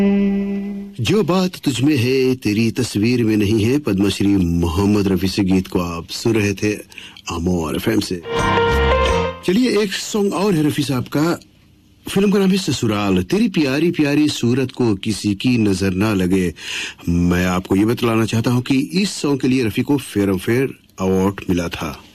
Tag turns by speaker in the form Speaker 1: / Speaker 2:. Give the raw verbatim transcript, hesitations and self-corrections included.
Speaker 1: जो बात तुझमें है तेरी तस्वीर में नहीं है, पद्मश्री मोहम्मद रफी से गीत को आप सुन रहे थे अमोर एफएम से। चलिए एक सॉन्ग और है रफी साहब का, फिल्म का नाम है ससुराल। तेरी प्यारी प्यारी सूरत को किसी की नजर ना लगे। मैं आपको ये बतलाना चाहता हूँ कि इस सॉन्ग के लिए रफी को फेयर फेयर अवार्ड मिला था।